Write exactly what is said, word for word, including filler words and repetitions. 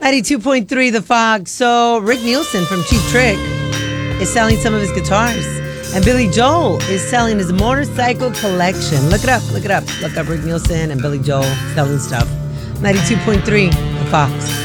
ninety-two point three The Fox. So Rick Nielsen from Cheap Trick is selling some of his guitars. And Billy Joel is selling his motorcycle collection. Look it up. Look it up. Look up Rick Nielsen and Billy Joel selling stuff. ninety-two point three The Fox.